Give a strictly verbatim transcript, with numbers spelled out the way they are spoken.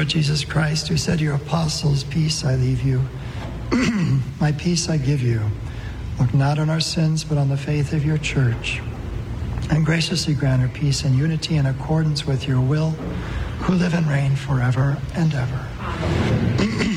Lord Jesus Christ, who said to your apostles, peace I leave you, my peace I give you. Look not on our sins, but on the faith of your church, and graciously grant her peace and unity in accordance with your will, who live and reign forever and ever.